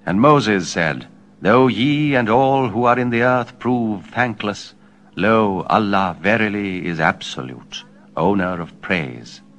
And Moses said, Though ye and all who are in the earth prove thankless, lo, Allah verily is absolute, owner of praise.